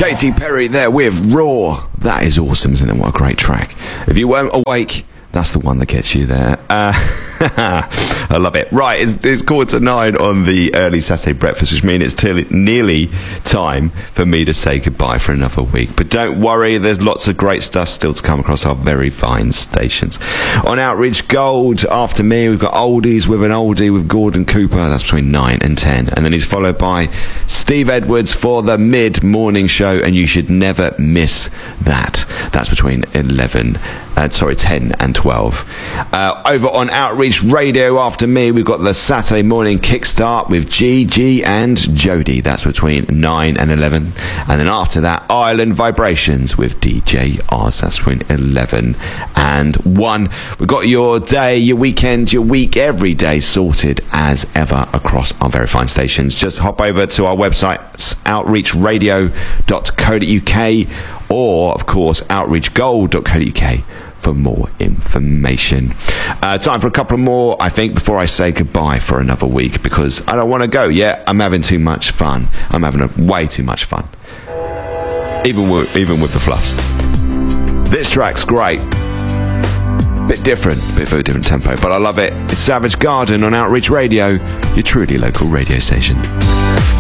Katy Perry there with Raw. That is awesome, isn't it? What a great track. If you weren't awake, that's the one that gets you there. I love it. Right, it's 9:15 on the early Saturday breakfast, which means it's nearly time for me to say goodbye for another week. But don't worry, there's lots of great stuff still to come across our very fine stations. On Outreach Gold, after me, we've got Oldies with an Oldie with Gordon Cooper. That's between 9 and 10. And then he's followed by Steve Edwards for the mid-morning show, and you should never miss that. That's between 10 and 12. Over on Outreach Radio after me, we've got the Saturday morning kickstart with G and Jody. That's between 9 and 11. And then after that, Island Vibrations with DJ Oz. That's between 11 and 1. We've got your day, your weekend, your week, every day sorted as ever across our very fine stations. Just hop over to our website, outreachradio.co.uk, or of course outreachgold.co.uk for more information. Time for a couple more, I think, before I say goodbye for another week, because I don't want to go yet. I'm having too much fun. I'm having way too much fun, even with the fluffs. This track's great, bit of a different tempo, but I love it. It's Savage Garden on Outreach Radio, your truly local radio station.